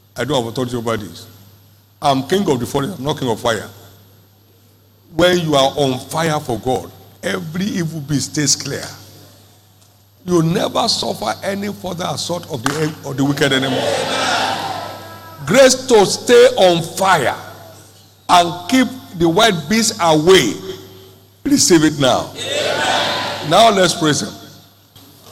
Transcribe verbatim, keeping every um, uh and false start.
I don't have authority over this. I'm king of the forest, I'm not king of fire. When you are on fire for God, every evil beast stays clear. You'll never suffer any further assault of the of the wicked anymore. Grace to stay on fire and keep the white beast away. Receive it now. Amen. Now let's praise him.